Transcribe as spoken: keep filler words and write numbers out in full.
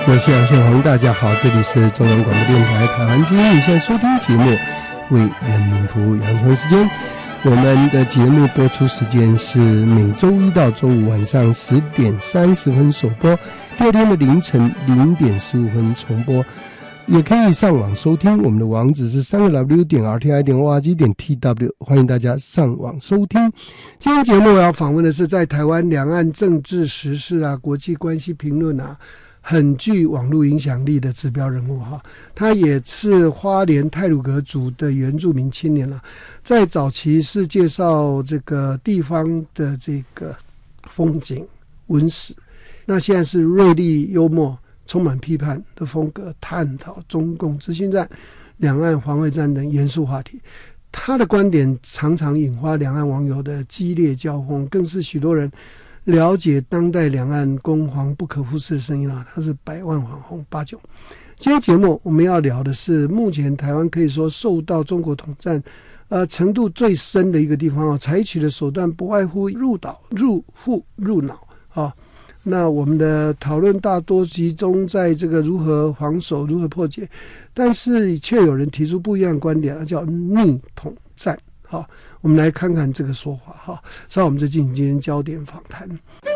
我是杨宪宏，大家好，这里是中央广播电台台湾之音，你现在收听节目为人民服务，杨晨时间。我们的节目播出时间是每周一到周五晚上十点三十分首播，第二天的凌晨零点十五分重播。也可以上网收听，我们的网址是三个 w 点 r t i 点 o r g 点 t w， 欢迎大家上网收听。今天节目我要访问的是在台湾两岸政治时事啊、国际关系评论啊，很具网络影响力的指标人物哈。他也是花莲太鲁阁族的原住民青年了，在早期是介绍这个地方的这个风景文史，那现在是锐利幽默充满批判的风格，探讨中共资讯战、两岸防卫战等严肃话题。他的观点常常引发两岸网友的激烈交锋，更是许多人了解当代两岸攻防不可忽视的声音了。他是百万网红八九。今天节目我们要聊的是目前台湾可以说受到中国统战呃程度最深的一个地方哦，采取的手段不外乎入岛、入户、入脑啊。哦，那我们的讨论大多集中在这个如何防守、如何破解，但是却有人提出不一样的观点，叫逆统战。好，我们来看看这个说法哈。稍后我们就进行今天焦点访谈。